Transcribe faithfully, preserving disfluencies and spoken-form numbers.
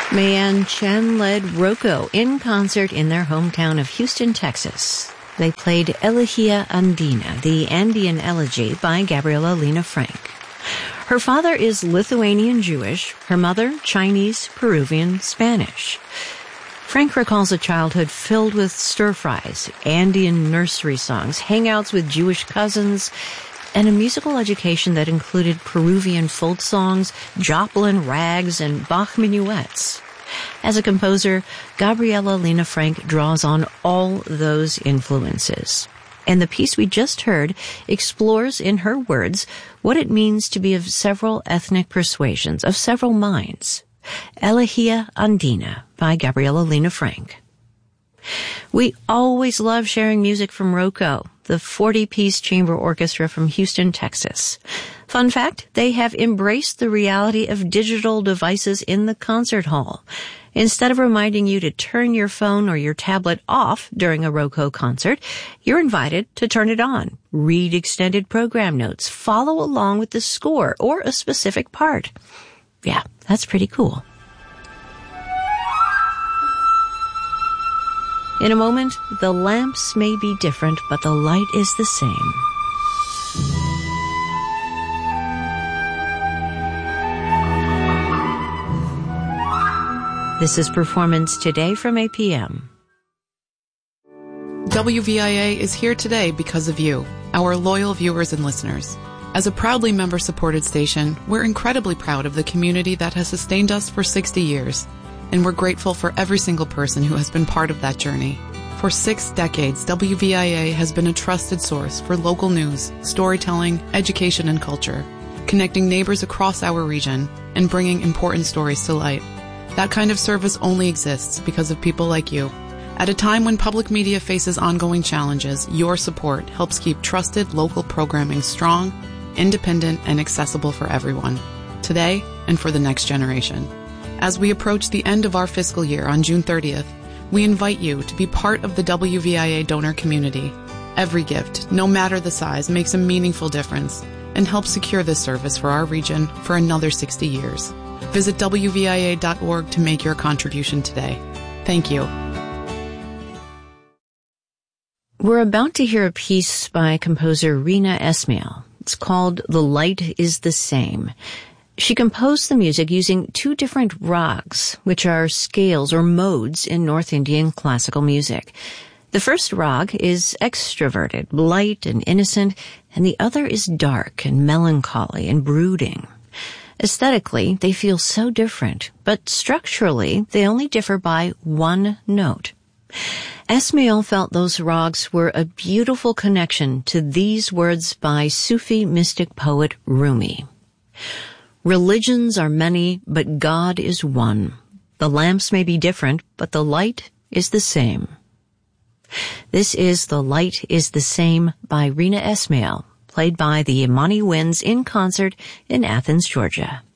Mayan Chen led Roko in concert in their hometown of Houston, Texas. They played Elegia Andina, the Andean elegy by Gabriela Lena Frank. Her father is Lithuanian Jewish, her mother Chinese, Peruvian, Spanish. Frank recalls a childhood filled with stir-fries, Andean nursery songs, hangouts with Jewish cousins, and a musical education that included Peruvian folk songs, Joplin rags, and Bach minuets. As a composer, Gabriela Lena Frank draws on all those influences. And the piece we just heard explores, in her words, what it means to be of several ethnic persuasions, of several minds. Elegia Andina by Gabriela Lena Frank. We always love sharing music from Roko, the forty-piece chamber orchestra from Houston, Texas. Fun fact, they have embraced the reality of digital devices in the concert hall. Instead of reminding you to turn your phone or your tablet off during a Roko concert, you're invited to turn it on, read extended program notes, follow along with the score or a specific part. Yeah, that's pretty cool. In a moment, the lamps may be different, but the light is the same. This is Performance Today from A P M. W V I A is here today because of you, our loyal viewers and listeners. As a proudly member-supported station, we're incredibly proud of the community that has sustained us for sixty years. And we're grateful for every single person who has been part of that journey. For six decades, W V I A has been a trusted source for local news, storytelling, education, and culture, connecting neighbors across our region and bringing important stories to light. That kind of service only exists because of people like you. At a time when public media faces ongoing challenges, your support helps keep trusted local programming strong, independent, and accessible for everyone, today and for the next generation. As we approach the end of our fiscal year on June thirtieth, we invite you to be part of the W V I A donor community. Every gift, no matter the size, makes a meaningful difference and helps secure this service for our region for another sixty years. Visit W V I A dot org to make your contribution today. Thank you. We're about to hear a piece by composer Rina Esmail. It's called The Light is the Same. She composed the music using two different rags, which are scales or modes in North Indian classical music. The first rag is extroverted, light and innocent, and the other is dark and melancholy and brooding. Aesthetically, they feel so different, but structurally, they only differ by one note. Esmail felt those rags were a beautiful connection to these words by Sufi mystic poet Rumi. Religions are many, but God is one. The lamps may be different, but the light is the same. This is The Light is the Same by Rina Esmail, played by the Imani Winds in concert in Athens, Georgia.